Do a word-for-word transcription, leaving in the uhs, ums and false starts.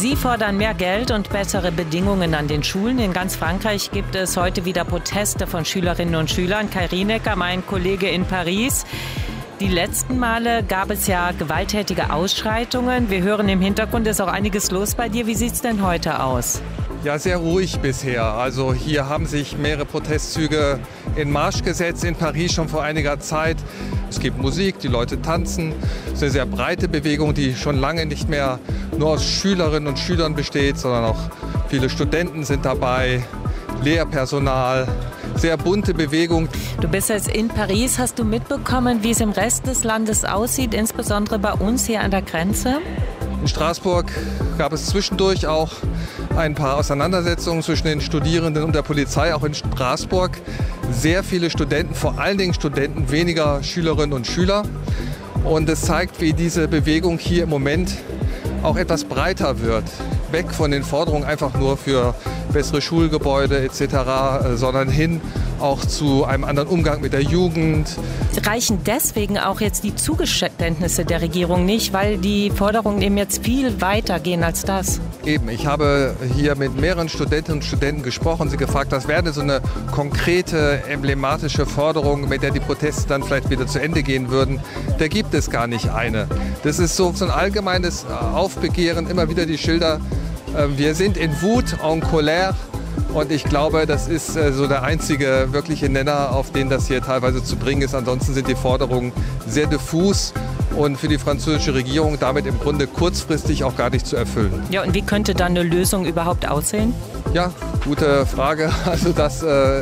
Sie fordern mehr Geld und bessere Bedingungen an den Schulen. In ganz Frankreich gibt es heute wieder Proteste von Schülerinnen und Schülern. Kai Rienecker, mein Kollege in Paris. Die letzten Male gab es ja gewalttätige Ausschreitungen. Wir hören im Hintergrund, ist auch einiges los bei dir. Wie sieht es denn heute aus? Ja, sehr ruhig bisher. Also hier haben sich mehrere Protestzüge in Marsch gesetzt in Paris schon vor einiger Zeit. Es gibt Musik, die Leute tanzen. Es ist eine sehr breite Bewegung, die schon lange nicht mehr nur aus Schülerinnen und Schülern besteht, sondern auch viele Studenten sind dabei, Lehrpersonal. Sehr bunte Bewegung. Du bist jetzt in Paris. Hast du mitbekommen, wie es im Rest des Landes aussieht, insbesondere bei uns hier an der Grenze? In Straßburg gab es zwischendurch auch ein paar Auseinandersetzungen zwischen den Studierenden und der Polizei, auch in Straßburg. Sehr viele Studenten, vor allen Dingen Studenten, weniger Schülerinnen und Schüler. Und es zeigt, wie diese Bewegung hier im Moment auch etwas breiter wird. Weg von den Forderungen einfach nur für bessere Schulgebäude et cetera, sondern hin auch zu einem anderen Umgang mit der Jugend. Reichen deswegen auch jetzt die Zugeständnisse der Regierung nicht, weil die Forderungen eben jetzt viel weiter gehen als das? Eben, ich habe hier mit mehreren Studentinnen und Studenten gesprochen, sie gefragt, was wäre so eine konkrete, emblematische Forderung, mit der die Proteste dann vielleicht wieder zu Ende gehen würden. Da gibt es gar nicht eine. Das ist so, so ein allgemeines Aufbegehren, immer wieder die Schilder. Wir sind in Wut, en colère. Und ich glaube, das ist äh, so der einzige wirkliche Nenner, auf den das hier teilweise zu bringen ist. Ansonsten sind die Forderungen sehr diffus und für die französische Regierung damit im Grunde kurzfristig auch gar nicht zu erfüllen. Ja, und wie könnte dann eine Lösung überhaupt aussehen? Ja, gute Frage. Also das äh,